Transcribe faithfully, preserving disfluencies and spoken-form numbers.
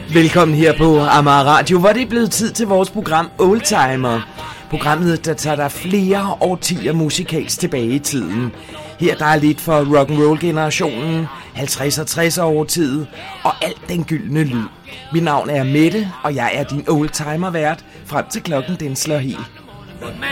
Velkommen her på Amager Radio, hvor det er blevet tid til vores program Oldtimer. Programmet, der tager dig flere årtier musikalsk tilbage i tiden. Her der er lidt for rock'n'roll-generationen, halvtreds og tres år tid og alt den gyldne lyd. Mit navn er Mette, og jeg er din oldtimer-vært frem til klokken den slår helt.